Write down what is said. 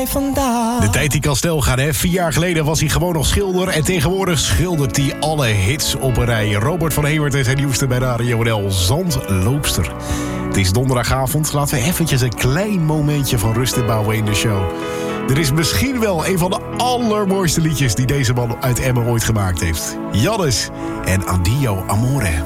mij vandaan. De tijd die kan snel gaan, hè? 4 jaar geleden was hij gewoon nog schilder. En tegenwoordig schildert hij alle hits op een rij. Robert van Hewert en zijn nieuwste bij Radio NL, Zandloopster. Het is donderdagavond. Laten we eventjes een klein momentje van rust inbouwen in de show. Er is misschien wel een van de allermooiste liedjes die deze man uit Emmen ooit gemaakt heeft. Jannes en Addio Amore.